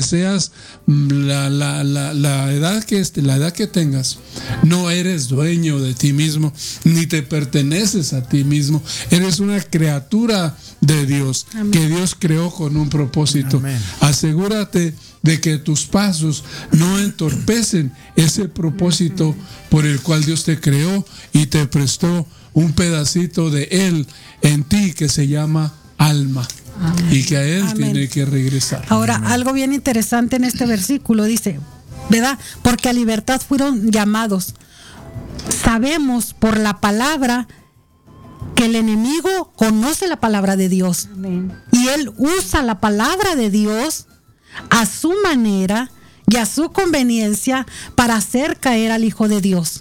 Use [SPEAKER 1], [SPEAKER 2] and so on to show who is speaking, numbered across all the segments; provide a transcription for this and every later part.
[SPEAKER 1] seas la edad que tengas, no eres dueño de ti mismo, ni te perteneces a ti mismo. Eres una criatura de Dios. Amén. Que Dios creó con un propósito. Amén. Asegúrate de que tus pasos no entorpecen ese propósito por el cual Dios te creó y te prestó un pedacito de Él en ti que se llama alma. Amén. Y que a Él Amén. Tiene que regresar.
[SPEAKER 2] Ahora, algo bien interesante en este versículo dice, ¿verdad? Porque a libertad fueron llamados. Sabemos por la palabra que el enemigo conoce la palabra de Dios. Amén. Y él usa la palabra de Dios a su manera y a su conveniencia para hacer caer al Hijo de Dios.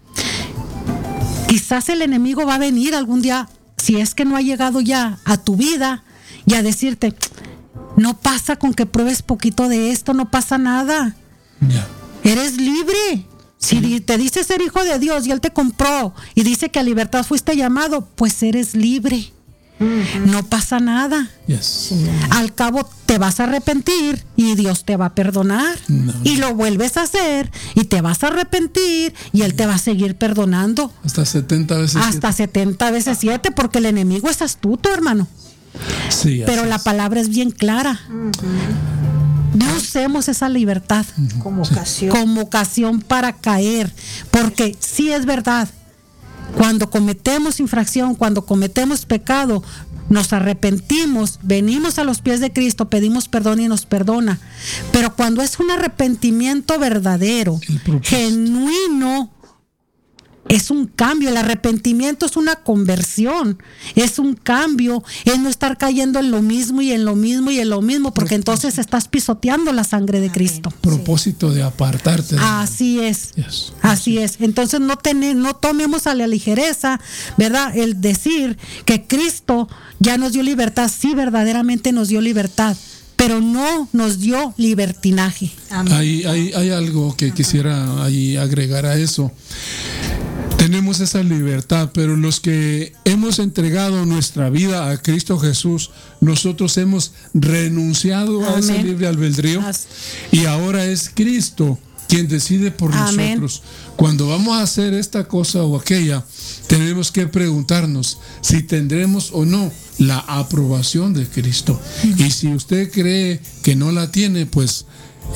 [SPEAKER 2] Quizás el enemigo va a venir algún día, si es que no ha llegado ya a tu vida, y a decirte, no pasa con que pruebes poquito de esto, no pasa nada. Yeah. Eres libre. Si te dice ser hijo de Dios y Él te compró y dice que a libertad fuiste llamado, pues eres libre. No pasa nada.
[SPEAKER 1] Yes.
[SPEAKER 2] Al cabo te vas a arrepentir y Dios te va a perdonar. No. Y lo vuelves a hacer y te vas a arrepentir y Él te va a seguir perdonando.
[SPEAKER 1] Hasta 70 veces 7.
[SPEAKER 2] Hasta 70 veces 7, porque el enemigo es astuto, hermano.
[SPEAKER 1] Sí,
[SPEAKER 2] pero la palabra es bien clara. No usemos esa libertad
[SPEAKER 3] como
[SPEAKER 2] ocasión para caer, porque sí es verdad, cuando cometemos infracción, cuando cometemos pecado, nos arrepentimos, venimos a los pies de Cristo, pedimos perdón y nos perdona. Pero cuando es un arrepentimiento verdadero, genuino, es un cambio. El arrepentimiento es una conversión, es un cambio, es no estar cayendo en lo mismo y en lo mismo y en lo mismo, porque entonces estás pisoteando la sangre de Cristo.
[SPEAKER 1] Propósito de apartarte.
[SPEAKER 2] Así es, yes. Así es. Entonces no tomemos a la ligereza, ¿verdad? El decir que Cristo ya nos dio libertad. Sí, verdaderamente nos dio libertad, pero no nos dio libertinaje.
[SPEAKER 1] Hay algo que quisiera ahí agregar a eso. Tenemos esa libertad, pero los que hemos entregado nuestra vida a Cristo Jesús, nosotros hemos renunciado a ese libre albedrío y ahora es Cristo quien decide por nosotros. Cuando vamos a hacer esta cosa o aquella, tenemos que preguntarnos si tendremos o no la aprobación de Cristo. Y si usted cree que no la tiene, pues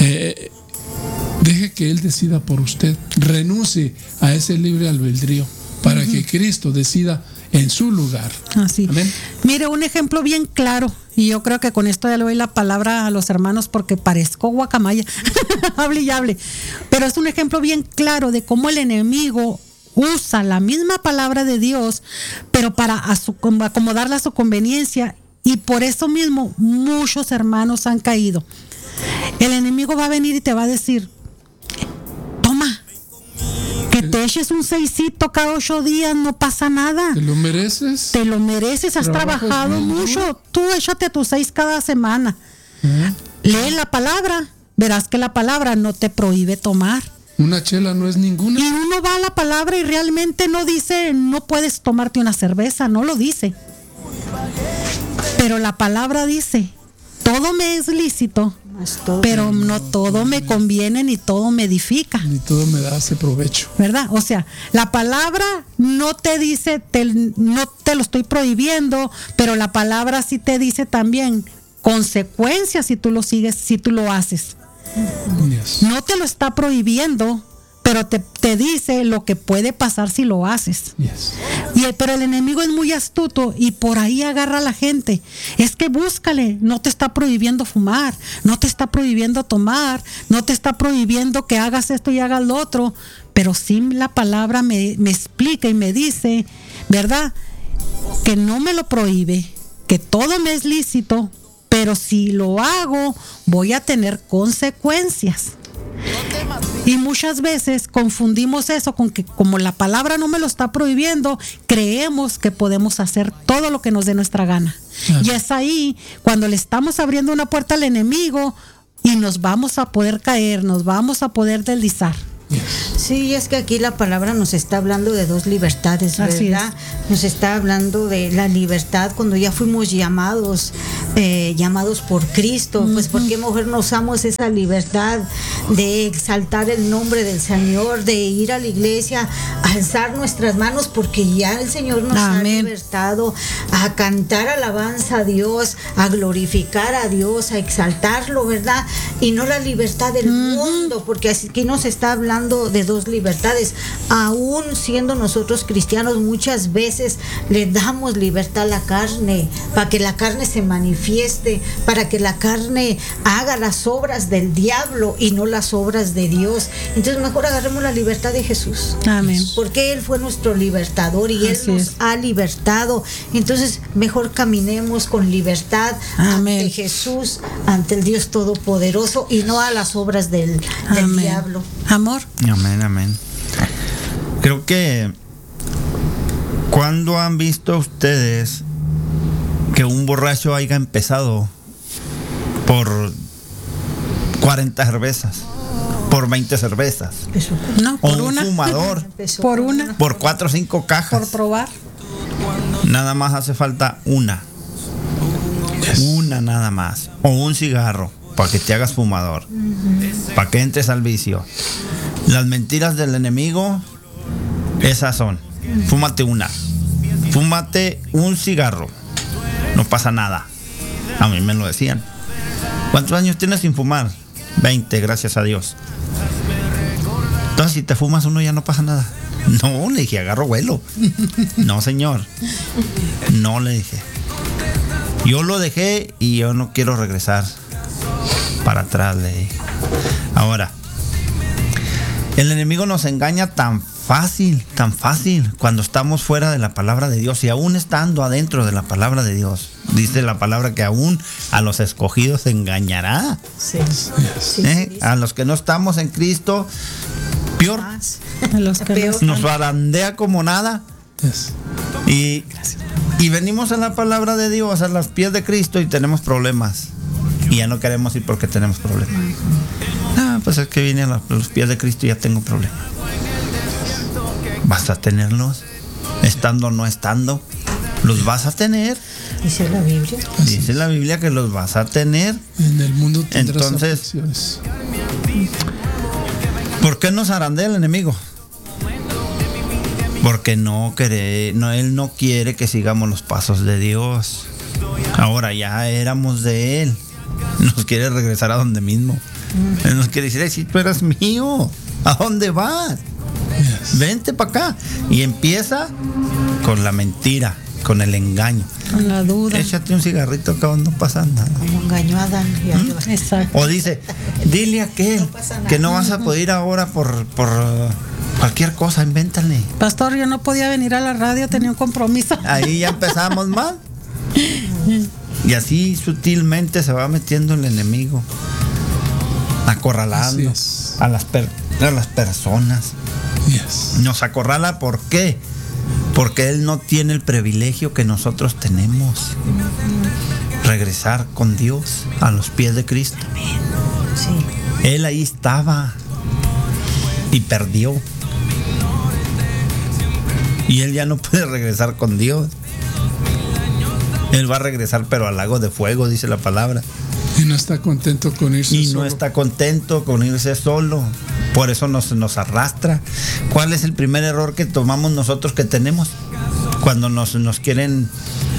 [SPEAKER 1] deje que Él decida por usted. Renuncie a ese libre albedrío para que Cristo decida en su lugar.
[SPEAKER 2] Así. Amén. Mire, un ejemplo bien claro, y yo creo que con esto ya le doy la palabra a los hermanos porque parezco guacamaya. Hable y hable. Pero es un ejemplo bien claro de cómo el enemigo usa la misma palabra de Dios, pero para acomodarla a su conveniencia, y por eso mismo muchos hermanos han caído. El enemigo va a venir y te va a decir, toma, que te eches un 6cito cada 8 días, no pasa nada.
[SPEAKER 1] ¿Te lo mereces?
[SPEAKER 2] Te lo mereces, has trabajado mucho. Tú échate tus 6 cada semana. Lee la palabra, verás que la palabra no te prohíbe tomar.
[SPEAKER 1] Una chela no es ninguna.
[SPEAKER 2] Y uno va a la palabra y realmente no dice, no puedes tomarte una cerveza, no lo dice. Pero la palabra dice, todo me es lícito, pero no todo me conviene ni todo me edifica.
[SPEAKER 1] Ni todo me da ese provecho.
[SPEAKER 2] ¿Verdad? O sea, la palabra no te dice, no te lo estoy prohibiendo, pero la palabra sí te dice también consecuencias si tú lo sigues, si tú lo haces. Yes. No te lo está prohibiendo, pero te dice lo que puede pasar si lo haces.
[SPEAKER 1] Yes.
[SPEAKER 2] Pero el enemigo es muy astuto y por ahí agarra a la gente. Es que búscale, no te está prohibiendo fumar, no te está prohibiendo tomar, no te está prohibiendo que hagas esto y hagas lo otro, pero sí la palabra me explica y me dice, ¿verdad? Que no me lo prohíbe, que todo me es lícito, pero si lo hago voy a tener consecuencias. Y muchas veces confundimos eso con que como la palabra no me lo está prohibiendo, creemos que podemos hacer todo lo que nos dé nuestra gana. Claro. Y es ahí cuando le estamos abriendo una puerta al enemigo y nos vamos a poder caer, nos vamos a poder deslizar.
[SPEAKER 3] Sí, es que aquí la palabra nos está hablando de dos libertades,
[SPEAKER 2] Así
[SPEAKER 3] ¿verdad? Nos está hablando de la libertad cuando ya fuimos llamados por Cristo. Pues ¿por qué mejor no usamos esa libertad de exaltar el nombre del Señor, de ir a la iglesia, a alzar nuestras manos, porque ya el Señor nos ha libertado, a cantar alabanza a Dios, a glorificar a Dios, a exaltarlo, ¿verdad? Y no la libertad del mundo, porque aquí nos está hablando de dos libertades. Aún siendo nosotros cristianos, muchas veces le damos libertad a la carne, para que la carne se manifieste, para que la carne haga las obras del diablo y no las obras de Dios. Entonces mejor agarremos la libertad de Jesús.
[SPEAKER 2] Amén.
[SPEAKER 3] Porque Él fue nuestro libertador y Él nos ha libertado. Entonces mejor caminemos con libertad ante Jesús, ante el Dios Todopoderoso, y no a las obras del diablo.
[SPEAKER 2] Amor.
[SPEAKER 4] Amén, amén. Creo que ¿cuándo han visto ustedes que un borracho haya empezado por 40 cervezas, por 20 cervezas?
[SPEAKER 2] No,
[SPEAKER 4] O
[SPEAKER 2] por
[SPEAKER 4] un
[SPEAKER 2] una.
[SPEAKER 4] fumador
[SPEAKER 2] Por una.
[SPEAKER 4] por 4 o 5 cajas.
[SPEAKER 2] Por probar.
[SPEAKER 4] Nada más hace falta una. Una nada más. O un cigarro para que te hagas fumador. Para que entres al vicio. Las mentiras del enemigo, esas son. Fúmate una. Fúmate un cigarro. No pasa nada. A mí me lo decían. ¿Cuántos años tienes sin fumar? 20, gracias a Dios. Entonces, si te fumas uno ya no pasa nada. No, le dije, agarro vuelo. No, señor. No, le dije. Yo lo dejé y yo no quiero regresar para atrás, le dije. Ahora, el enemigo nos engaña tan fácil cuando estamos fuera de la palabra de Dios, y aún estando adentro de la palabra de Dios. Dice la palabra que aún a los escogidos engañará.
[SPEAKER 3] Sí.
[SPEAKER 4] A los que no estamos en Cristo, peor.
[SPEAKER 2] A los que
[SPEAKER 3] Peor.
[SPEAKER 4] Nos barandea como nada. Y venimos a la palabra de Dios, a los pies de Cristo, y tenemos problemas. Y ya no queremos ir porque tenemos problemas. Pues es que vine a los pies de Cristo y ya tengo problemas. ¿Vas a tenerlos? Estando o no estando, los vas a tener.
[SPEAKER 3] Dice la Biblia.
[SPEAKER 4] Dice la Biblia que los vas a tener.
[SPEAKER 1] En el mundo tendrás
[SPEAKER 4] Entonces,
[SPEAKER 1] aflicciones.
[SPEAKER 4] ¿por qué nos zarandea el enemigo? Porque él no quiere que sigamos los pasos de Dios. Ahora ya éramos de Él. Nos quiere regresar a donde mismo. Él nos quiere decir, si tú eras mío, ¿a dónde vas? Vente para acá. Y empieza con la mentira, con el engaño.
[SPEAKER 2] Con la duda.
[SPEAKER 4] Échate un cigarrito acá, no pasa nada.
[SPEAKER 3] Como engañó a Adán.
[SPEAKER 2] Exacto.
[SPEAKER 4] O dice, dile a aquel que no vas a poder ir ahora por cualquier cosa, invéntale.
[SPEAKER 2] Pastor, yo no podía venir a la radio, tenía un compromiso.
[SPEAKER 4] Ahí ya empezamos mal. Y así sutilmente se va metiendo el enemigo, acorralando a las personas. Nos acorrala, ¿por qué? Porque Él no tiene el privilegio que nosotros tenemos. Regresar con Dios a los pies de Cristo.
[SPEAKER 3] Sí.
[SPEAKER 4] Él ahí estaba y perdió. Y Él ya no puede regresar con Dios. Él va a regresar, pero al lago de fuego, dice la palabra.
[SPEAKER 1] Y no está contento con irse
[SPEAKER 4] Y
[SPEAKER 1] solo.
[SPEAKER 4] no está contento con irse solo. Por eso nos arrastra. ¿Cuál es el primer error que tomamos nosotros, que tenemos? Cuando nos quieren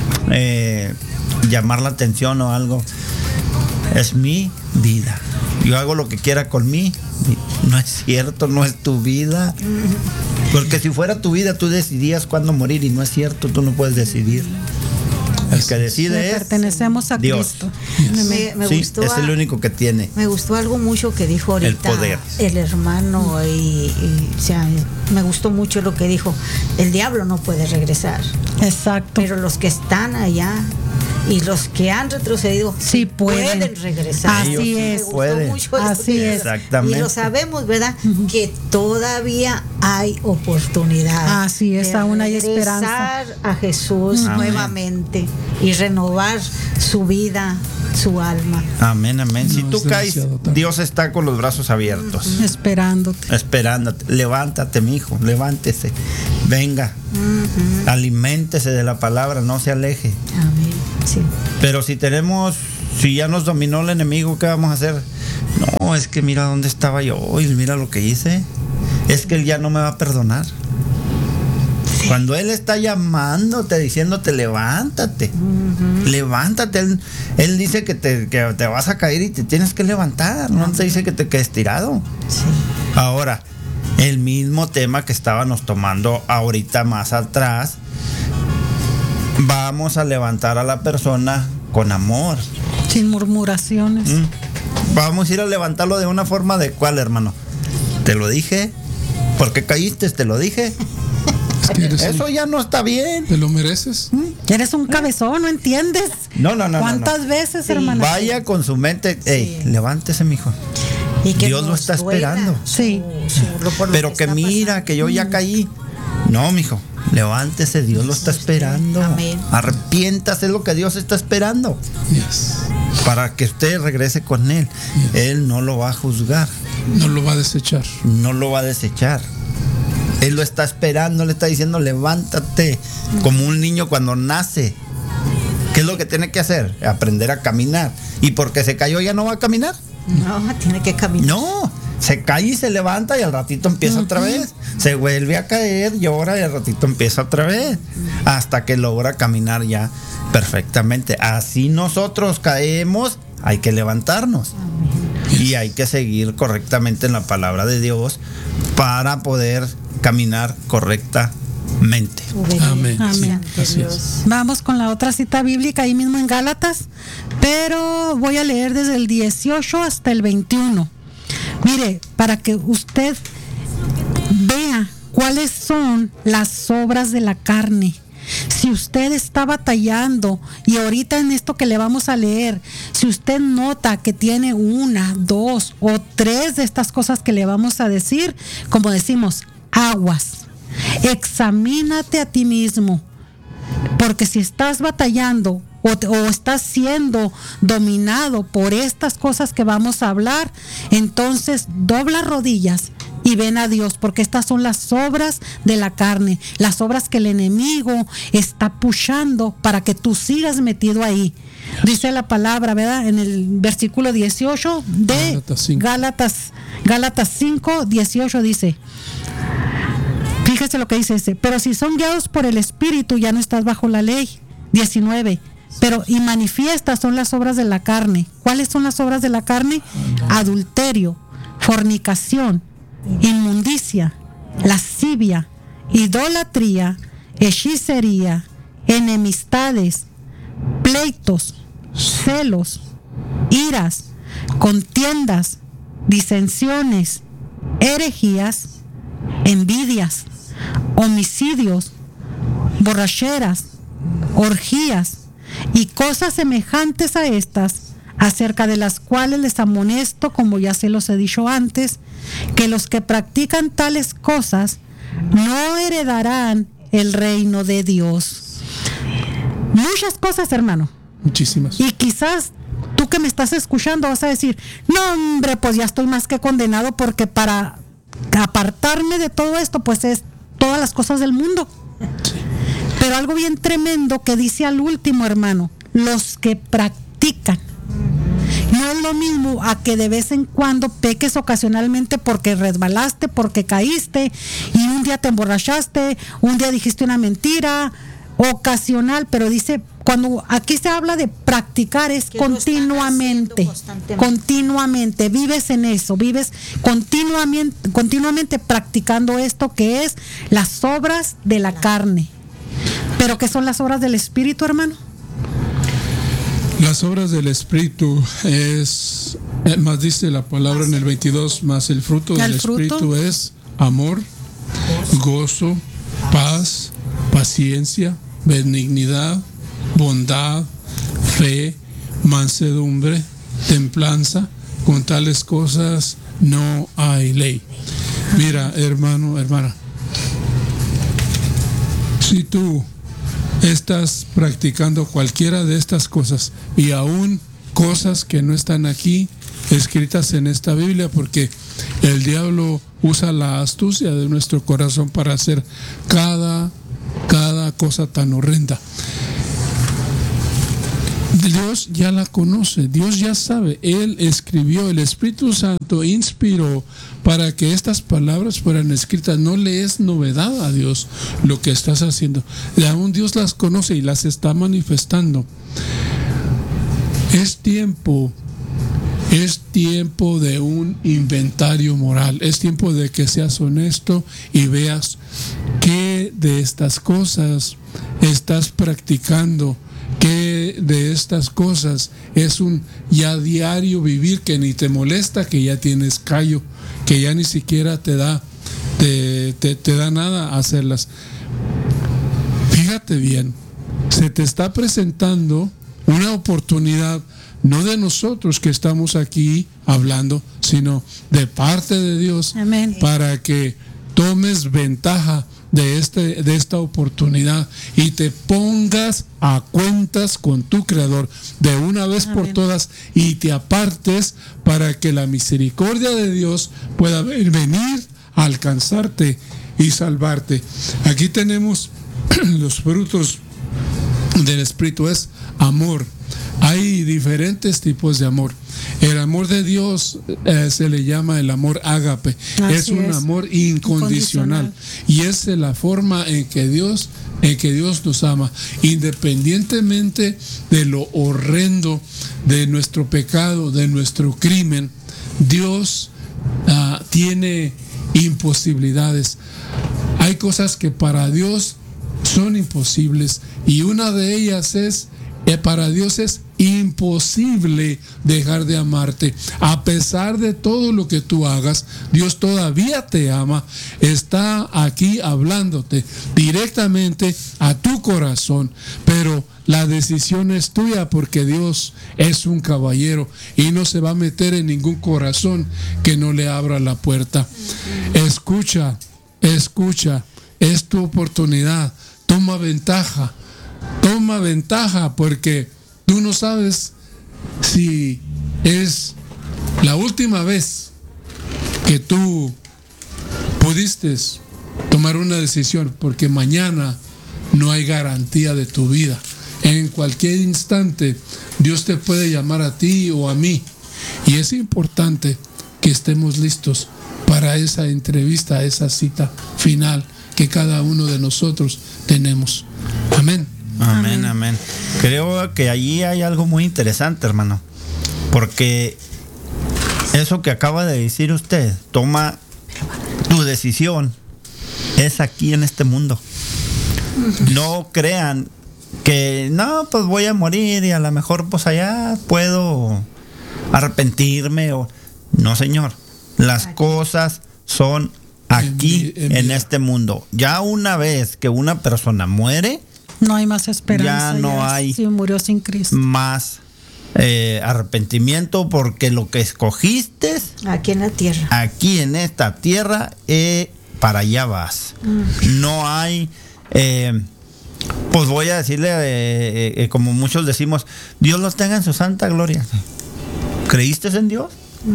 [SPEAKER 4] llamar la atención o algo. Es mi vida. Yo hago lo que quiera con mí. No es cierto, no es tu vida. Porque si fuera tu vida, tú decidías cuándo morir, y no es cierto, tú no puedes decidir. El que decide es
[SPEAKER 2] pertenecemos a
[SPEAKER 4] Dios.
[SPEAKER 2] Cristo.
[SPEAKER 3] Me
[SPEAKER 4] Sí,
[SPEAKER 3] gustó.
[SPEAKER 4] es el único que tiene.
[SPEAKER 3] Me gustó algo mucho que dijo ahorita
[SPEAKER 4] El poder.
[SPEAKER 3] el hermano, o sea, me gustó mucho lo que dijo. El diablo no puede regresar,
[SPEAKER 2] Exacto.
[SPEAKER 3] pero los que están allá y los que han retrocedido
[SPEAKER 2] Sí pueden.
[SPEAKER 3] regresar.
[SPEAKER 2] Así
[SPEAKER 4] Ellos sí
[SPEAKER 2] es.
[SPEAKER 3] Me gustó
[SPEAKER 4] pueden.
[SPEAKER 3] mucho eso
[SPEAKER 2] Así
[SPEAKER 3] que-
[SPEAKER 2] es.
[SPEAKER 4] Exactamente.
[SPEAKER 3] Y lo sabemos, ¿verdad? Que todavía hay oportunidad.
[SPEAKER 2] Así es,
[SPEAKER 3] de
[SPEAKER 2] aún hay
[SPEAKER 3] regresar
[SPEAKER 2] esperanza.
[SPEAKER 3] a Jesús
[SPEAKER 4] Amén.
[SPEAKER 3] nuevamente y renovar su vida su alma.
[SPEAKER 4] Amén, amén. Si
[SPEAKER 1] No,
[SPEAKER 4] tú
[SPEAKER 1] es
[SPEAKER 4] caes,
[SPEAKER 1] demasiado tarde.
[SPEAKER 4] Dios está con los brazos abiertos,
[SPEAKER 2] Esperándote.
[SPEAKER 4] esperándote. Levántate, mi hijo, levántese. Venga, aliméntese de la palabra, no se aleje.
[SPEAKER 3] Amén. Sí.
[SPEAKER 4] Pero si ya nos dominó el enemigo, ¿qué vamos a hacer? No, es que mira dónde estaba yo y mira lo que hice. Es que él ya no me va a perdonar. Cuando él está llamándote, diciéndote, levántate, levántate. Él dice que te vas a caer y te tienes que levantar. No te dice que te quedes tirado.
[SPEAKER 3] Sí.
[SPEAKER 4] Ahora, el mismo tema que estábamos tomando ahorita más atrás, vamos a levantar a la persona con amor.
[SPEAKER 2] Sin murmuraciones.
[SPEAKER 4] Vamos a ir a levantarlo de una forma de cuál, hermano. Te lo dije. ¿Por qué caíste? Te lo dije.
[SPEAKER 1] Es que
[SPEAKER 4] Eso ya no está bien.
[SPEAKER 1] ¿te lo mereces?
[SPEAKER 2] Eres un cabezón, ¿no entiendes?
[SPEAKER 4] No.
[SPEAKER 2] ¿Cuántas veces,
[SPEAKER 3] Sí.
[SPEAKER 2] hermana?
[SPEAKER 4] Vaya con su mente. Ey, levántese, mijo.
[SPEAKER 3] Y que
[SPEAKER 4] Dios lo
[SPEAKER 3] nos
[SPEAKER 4] está
[SPEAKER 3] duela
[SPEAKER 4] esperando.
[SPEAKER 2] Sí.
[SPEAKER 3] por lo
[SPEAKER 4] Pero que
[SPEAKER 3] está
[SPEAKER 4] mira,
[SPEAKER 3] pasando.
[SPEAKER 4] que yo ya caí. No, mijo. Levántese, Dios lo está esperando.
[SPEAKER 3] Amén.
[SPEAKER 4] Arrepiéntase, es lo que Dios está esperando.
[SPEAKER 1] Yes.
[SPEAKER 4] Para que usted regrese con Él. Él no lo va a juzgar.
[SPEAKER 1] No lo va a desechar.
[SPEAKER 4] No lo va a desechar. Él lo está esperando, le está diciendo, levántate, como un niño cuando nace. ¿Qué es lo que tiene que hacer? Aprender a caminar. ¿Y porque se cayó ya no va a caminar?
[SPEAKER 3] No, tiene que caminar.
[SPEAKER 4] No, se cae y se levanta y al ratito empieza otra vez. Se vuelve a caer, llora y al ratito empieza otra vez. Hasta que logra caminar ya perfectamente. Así nosotros caemos, hay que levantarnos. Y hay que seguir correctamente en la palabra de Dios para poder caminar correctamente.
[SPEAKER 1] Amén.
[SPEAKER 2] Amén.
[SPEAKER 1] Sí, así es.
[SPEAKER 2] Vamos con la otra cita bíblica ahí mismo en Gálatas, pero voy a leer desde el 18 hasta el 21. Mire, para que usted vea cuáles son las obras de la carne. Si usted está batallando y ahorita en esto que le vamos a leer, si usted nota que tiene 1, 2 o 3 de estas cosas que le vamos a decir, como decimos, aguas. Examínate a ti mismo, porque si estás batallando o estás siendo dominado por estas cosas que vamos a hablar, entonces dobla rodillas y ven a Dios, porque estas son las obras de la carne, las obras que el enemigo está pushando para que tú sigas metido ahí. Dice la palabra, ¿verdad? En el versículo 18 de Gálatas 5, 18 dice, fíjese lo que dice ese, pero si son guiados por el Espíritu ya no estás bajo la ley. 19, pero y manifiestas son las obras de la carne. ¿Cuáles son las obras de la carne? Adulterio, fornicación, inmundicia, lascivia, idolatría, hechicería, enemistades, pleitos, celos, iras, contiendas, disensiones, herejías, envidias, homicidios, borracheras, orgías y cosas semejantes a estas, acerca de las cuales les amonesto, como ya se los he dicho antes, que los que practican tales cosas no heredarán el reino de Dios. Muchas cosas, hermano.
[SPEAKER 1] Muchísimas.
[SPEAKER 2] Y quizás tú que me estás escuchando vas a decir, no hombre, pues ya estoy más que condenado, porque para apartarme de todo esto, pues es todas las cosas del mundo. Pero algo bien tremendo que dice al último, hermano, los que practican. No es lo mismo a que de vez en cuando peques ocasionalmente porque resbalaste, porque caíste y un día te emborrachaste, un día dijiste una mentira, ocasional, pero dice, cuando aquí se habla de practicar es
[SPEAKER 3] Que lo están
[SPEAKER 2] continuamente,
[SPEAKER 3] haciendo constantemente.
[SPEAKER 2] continuamente, vives en eso, vives continuamente practicando esto que es las obras de la carne. ¿Pero qué son las obras del Espíritu, hermano?
[SPEAKER 1] Las obras del Espíritu es, más dice la palabra en el 22, más el fruto del Espíritu es amor, gozo, paz, paciencia, benignidad, bondad, fe, mansedumbre, templanza. Con tales cosas no hay ley. Mira, hermano, hermana, si tú estás practicando cualquiera de estas cosas y aún cosas que no están aquí escritas en esta Biblia, porque el diablo usa la astucia de nuestro corazón para hacer cada cosa tan horrenda. Dios ya la conoce, Dios ya sabe, Él escribió, el Espíritu Santo inspiró para que estas palabras fueran escritas. No le es novedad a Dios lo que estás haciendo. Y aún Dios las conoce y las está manifestando. Es tiempo de un inventario moral. Es tiempo de que seas honesto y veas qué de estas cosas estás practicando, qué de estas cosas es un ya diario vivir que ni te molesta, que ya tienes callo, que ya ni siquiera te da nada hacerlas. Fíjate bien, se te está presentando una oportunidad, no de nosotros que estamos aquí hablando, sino de parte de Dios.
[SPEAKER 2] Amén.
[SPEAKER 1] Para que tomes ventaja de esta oportunidad y te pongas a cuentas con tu Creador de una vez por
[SPEAKER 2] Amén.
[SPEAKER 1] todas y te apartes para que la misericordia de Dios pueda venir a alcanzarte y salvarte. Aquí tenemos los frutos del Espíritu, es amor. Hay diferentes tipos de amor. El amor de Dios se le llama el amor ágape. Es un amor incondicional. Y es la forma en que Dios nos ama, independientemente de lo horrendo de nuestro pecado, de nuestro crimen. Dios tiene imposibilidades. Hay cosas que para Dios son imposibles, y una de ellas es para Dios es imposible dejar de amarte. A pesar de todo lo que tú hagas, Dios todavía te ama. Está aquí hablándote directamente a tu corazón, pero la decisión es tuya, porque Dios es un caballero y no se va a meter en ningún corazón que no le abra la puerta. Escucha, es tu oportunidad. Toma ventaja, porque tú no sabes si es la última vez que tú pudiste tomar una decisión, porque mañana no hay garantía de tu vida. En cualquier instante Dios te puede llamar a ti o a mí, y es importante que estemos listos para esa entrevista, esa cita final que cada uno de nosotros tenemos. Amén.
[SPEAKER 4] Amén, amén. Creo que allí hay algo muy interesante, hermano, porque eso que acaba de decir usted, toma tu decisión, es aquí en este mundo. No crean que no, pues voy a morir y a lo mejor pues allá puedo arrepentirme o no, señor. Las cosas son aquí en este mundo. Ya una vez que una persona muere,
[SPEAKER 2] no hay más esperanza.
[SPEAKER 4] Ya no hay
[SPEAKER 2] si murió sin Cristo.
[SPEAKER 4] Más arrepentimiento, porque lo que escogiste
[SPEAKER 3] aquí en la tierra,
[SPEAKER 4] aquí en esta tierra, para allá vas. No hay, pues voy a decirle, como muchos decimos, Dios los tenga en su santa gloria. ¿Creíste en Dios?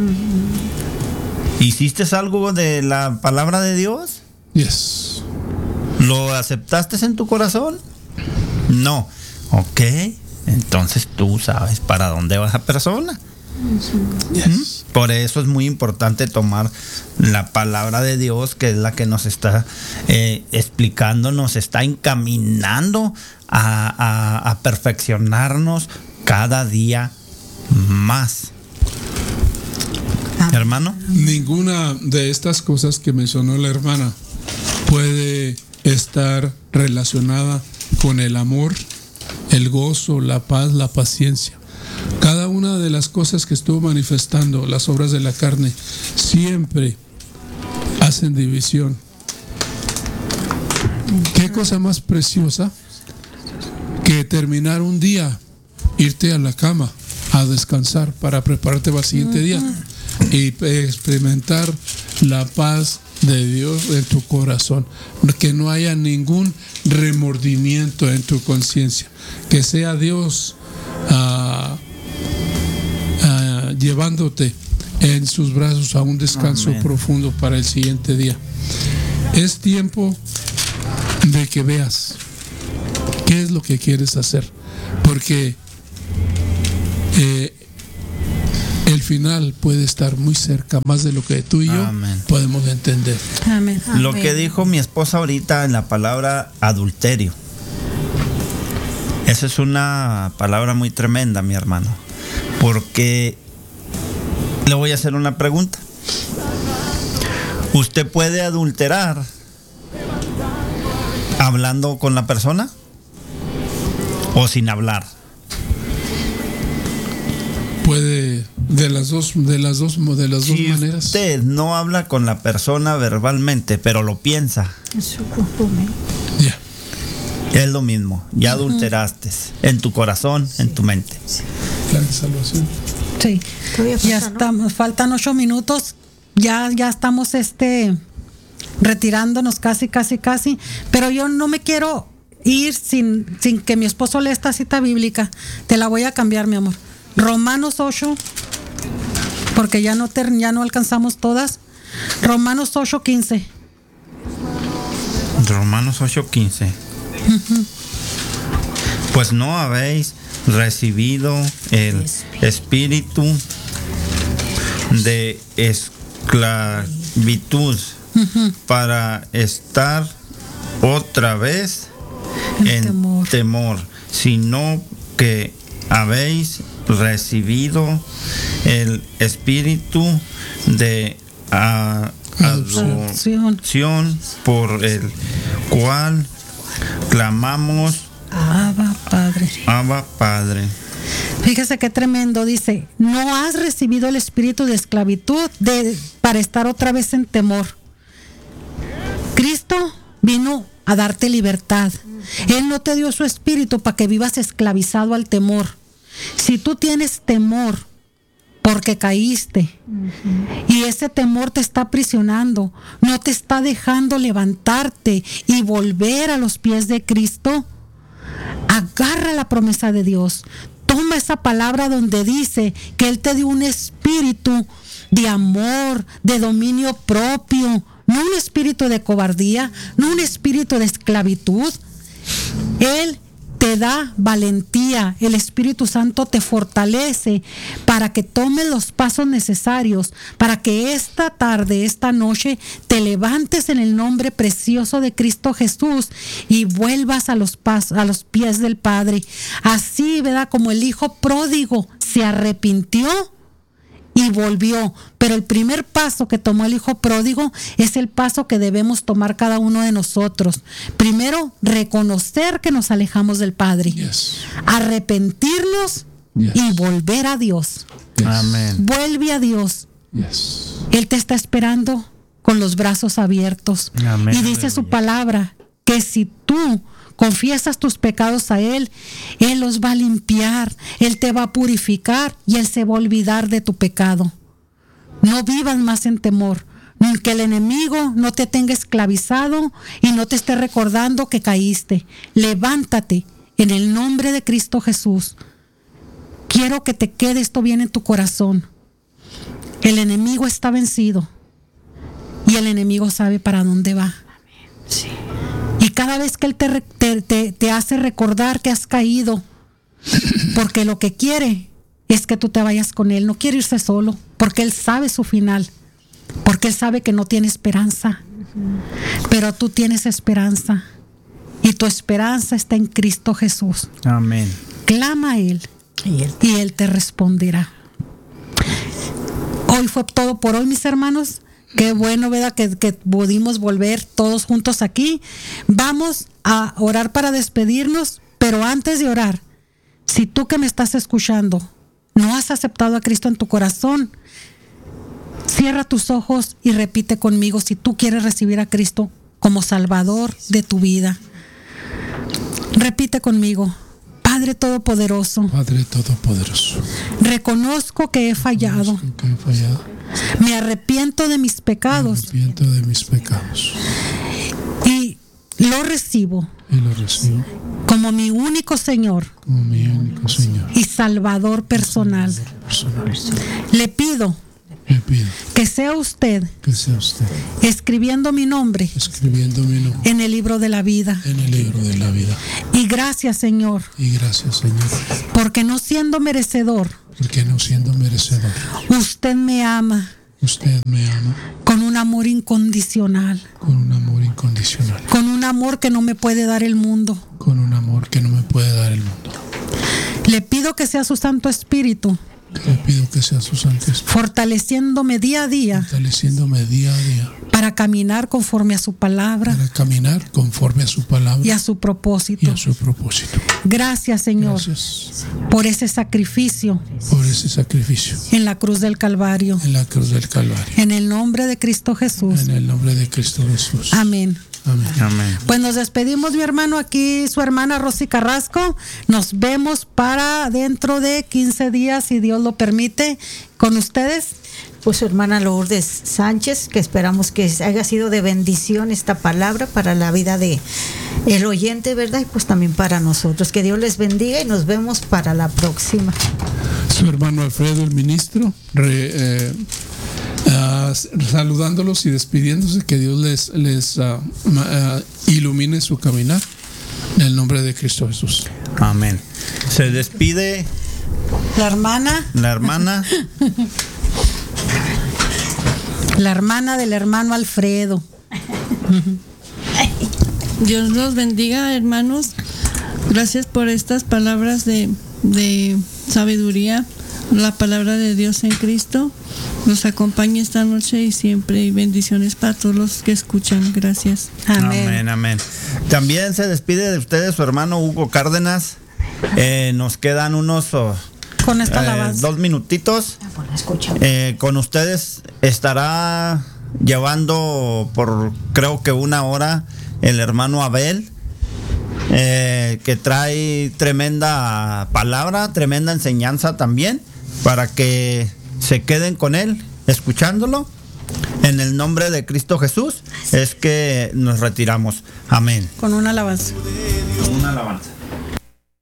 [SPEAKER 4] ¿Hiciste algo de la palabra de Dios?
[SPEAKER 1] Yes.
[SPEAKER 4] ¿Lo aceptaste en tu corazón? No. Ok, entonces tú sabes para dónde va esa persona.
[SPEAKER 1] Yes.
[SPEAKER 4] Por eso es muy importante tomar la palabra de Dios, que es la que nos está explicando, nos está encaminando a perfeccionarnos cada día más. Hermano,
[SPEAKER 1] ninguna de estas cosas que mencionó la hermana puede estar relacionada con el amor, el gozo, la paz, la paciencia. Cada una de las cosas que estuvo manifestando, las obras de la carne, siempre hacen división. ¿Qué cosa más preciosa que terminar un día, irte a la cama a descansar para prepararte para el siguiente día y experimentar la paz de Dios en tu corazón, que no haya ningún remordimiento en tu conciencia, que sea Dios llevándote en sus brazos a un descanso
[SPEAKER 4] Amén.
[SPEAKER 1] profundo para el siguiente día. Es tiempo de que veas qué es lo que quieres hacer, porque el final puede estar muy cerca, más de lo que tú y yo
[SPEAKER 4] Amén.
[SPEAKER 1] podemos entender.
[SPEAKER 2] Amén.
[SPEAKER 4] Lo que dijo mi esposa ahorita en la palabra adulterio. Esa es una palabra muy tremenda, mi hermano. Porque le voy a hacer una pregunta. ¿Usted puede adulterar hablando con la persona o sin hablar?
[SPEAKER 1] Puede de las dos
[SPEAKER 4] Si
[SPEAKER 1] maneras.
[SPEAKER 4] usted no habla con la persona verbalmente, pero lo piensa,
[SPEAKER 1] Ya.
[SPEAKER 4] es lo mismo. Ya adulteraste en tu corazón, en tu mente.
[SPEAKER 1] Plan de salvación.
[SPEAKER 2] Sí.
[SPEAKER 3] Todavía
[SPEAKER 2] Ya
[SPEAKER 3] falta, ¿no?
[SPEAKER 2] estamos, faltan 8 minutos. Ya estamos retirándonos casi. Pero yo no me quiero ir sin que mi esposo lea esta cita bíblica. Te la voy a cambiar, mi amor. Romanos 8, porque ya no alcanzamos todas. Romanos 8:15.
[SPEAKER 4] Romanos 8:15. Pues no habéis recibido el espíritu de esclavitud para estar otra vez en temor, sino que habéis recibido el espíritu de adopción, por el cual clamamos
[SPEAKER 2] Abba, Padre.
[SPEAKER 4] Abba, Padre.
[SPEAKER 2] Fíjese qué tremendo, dice, no has recibido el espíritu de esclavitud para estar otra vez en temor. Cristo vino a darte libertad. Él no te dio su espíritu para que vivas esclavizado al temor. Si tú tienes temor porque caíste y ese temor te está aprisionando, no te está dejando levantarte y volver a los pies de Cristo, agarra la promesa de Dios. Toma esa palabra donde dice que Él te dio un espíritu de amor, de dominio propio, no un espíritu de cobardía, no un espíritu de esclavitud. Él te da valentía, el Espíritu Santo te fortalece para que tomes los pasos necesarios, para que esta tarde, esta noche, te levantes en el nombre precioso de Cristo Jesús y vuelvas a los pies del Padre. Así, ¿verdad? Como el hijo pródigo se arrepintió y volvió. Pero el primer paso que tomó el hijo pródigo es el paso que debemos tomar cada uno de nosotros. Primero, reconocer que nos alejamos del Padre.
[SPEAKER 1] Yes.
[SPEAKER 2] Arrepentirnos y volver a Dios.
[SPEAKER 1] Yes.
[SPEAKER 4] Amén.
[SPEAKER 2] Vuelve a Dios.
[SPEAKER 1] Yes.
[SPEAKER 2] Él te está esperando con los brazos abiertos.
[SPEAKER 4] Amén.
[SPEAKER 2] Y dice su palabra que si tú confiesas tus pecados a Él, Él los va a limpiar, Él te va a purificar y Él se va a olvidar de tu pecado. No vivas más en temor, que el enemigo no te tenga esclavizado y no te esté recordando que caíste. Levántate en el nombre de Cristo Jesús. Quiero que te quede esto bien en tu corazón. El enemigo está vencido y el enemigo sabe para dónde va.
[SPEAKER 3] Sí.
[SPEAKER 2] Y cada vez que Él te hace recordar que has caído, porque lo que quiere es que tú te vayas con Él, no quiere irse solo, porque Él sabe su final, porque Él sabe que no tiene esperanza, pero tú tienes esperanza, y tu esperanza está en Cristo Jesús.
[SPEAKER 4] Amén.
[SPEAKER 2] Clama a Él, y Él te responderá. Hoy fue todo por hoy, mis hermanos. Qué bueno, ¿verdad? Que pudimos volver todos juntos aquí. Vamos a orar para despedirnos, pero antes de orar, si tú que me estás escuchando no has aceptado a Cristo en tu corazón, cierra tus ojos y repite conmigo si tú quieres recibir a Cristo como Salvador de tu vida. Repite conmigo. Padre Todopoderoso,
[SPEAKER 1] Padre Todopoderoso,
[SPEAKER 2] reconozco que he fallado.
[SPEAKER 1] que he fallado.
[SPEAKER 2] Me arrepiento de mis pecados.
[SPEAKER 1] Me arrepiento de mis pecados.
[SPEAKER 2] Y lo recibo
[SPEAKER 1] y lo recibo
[SPEAKER 2] como mi único Señor
[SPEAKER 1] como mi único Señor
[SPEAKER 2] y Salvador personal.
[SPEAKER 1] personal.
[SPEAKER 2] Le pido
[SPEAKER 1] Le pido
[SPEAKER 2] que sea usted
[SPEAKER 1] que sea usted
[SPEAKER 2] escribiendo mi nombre
[SPEAKER 1] escribiendo mi nombre
[SPEAKER 2] en el libro de la vida.
[SPEAKER 1] en el libro de la vida.
[SPEAKER 2] Y gracias, Señor,
[SPEAKER 1] Y gracias, Señor,
[SPEAKER 2] porque no siendo merecedor,
[SPEAKER 1] porque no siendo merecedor,
[SPEAKER 2] usted me ama
[SPEAKER 1] usted me ama
[SPEAKER 2] con un amor incondicional,
[SPEAKER 1] con un amor incondicional,
[SPEAKER 2] con un amor que no me puede dar el mundo.
[SPEAKER 1] con un amor que no me puede dar el mundo.
[SPEAKER 2] Le pido que sea su Santo Espíritu
[SPEAKER 1] Le pido que sea su Santo Espíritu
[SPEAKER 2] fortaleciéndome día a día
[SPEAKER 1] fortaleciéndome día a día
[SPEAKER 2] para caminar conforme a su palabra
[SPEAKER 1] para caminar conforme a su palabra
[SPEAKER 2] y a su
[SPEAKER 1] y
[SPEAKER 2] propósito.
[SPEAKER 1] a su propósito.
[SPEAKER 2] Gracias, Señor,
[SPEAKER 1] Gracias
[SPEAKER 2] por ese sacrificio
[SPEAKER 1] por ese sacrificio
[SPEAKER 2] en la cruz del Calvario.
[SPEAKER 1] en la cruz del Calvario.
[SPEAKER 2] En el nombre de Cristo Jesús.
[SPEAKER 1] En el nombre de Cristo Jesús.
[SPEAKER 2] Amén.
[SPEAKER 1] Amén.
[SPEAKER 4] Amén.
[SPEAKER 2] Pues nos despedimos, mi hermano, aquí su hermana Rosy Carrasco. Nos vemos para dentro de 15 días, si Dios lo permite, con ustedes.
[SPEAKER 3] Pues su hermana Lourdes Sánchez, que esperamos que haya sido de bendición esta palabra para la vida de el oyente, ¿verdad? Y pues también para nosotros. Que Dios les bendiga y nos vemos para la próxima.
[SPEAKER 1] Su hermano Alfredo, el ministro, saludándolos y despidiéndose, que Dios les ilumine su caminar en el nombre de Cristo Jesús.
[SPEAKER 4] Amén. Se despide
[SPEAKER 2] La hermana del hermano Alfredo.
[SPEAKER 5] Dios los bendiga, hermanos. Gracias por estas palabras de sabiduría, la palabra de Dios en Cristo. Nos acompañe esta noche y siempre, y bendiciones para todos los que escuchan. Gracias.
[SPEAKER 2] Amén.
[SPEAKER 4] Amén, amén. También se despide de ustedes su hermano Hugo Cárdenas. Nos quedan unos
[SPEAKER 2] Con esta alabanza.
[SPEAKER 4] 2 minutitos. Con ustedes estará llevando por creo que 1 hora el hermano Abel, que trae tremenda palabra, tremenda enseñanza también, para que se queden con él escuchándolo. En el nombre de Cristo Jesús es que nos retiramos. Amén.
[SPEAKER 2] Con una alabanza.
[SPEAKER 4] Una alabanza.